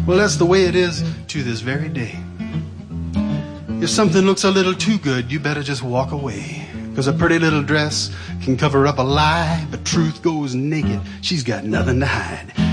Well, that's the way it is to this very day. If something looks a little too good, you better just walk away. Because a pretty little dress can cover up a lie, but truth goes naked. She's got nothing to hide.